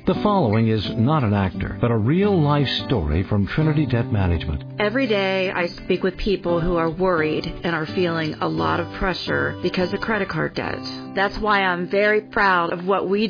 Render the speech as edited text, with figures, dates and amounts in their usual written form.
The following is not an actor, but a real-life story from Trinity Debt Management. Every day I speak with people who are worried and are feeling a lot of pressure because of credit card debt. That's why I'm very proud of what we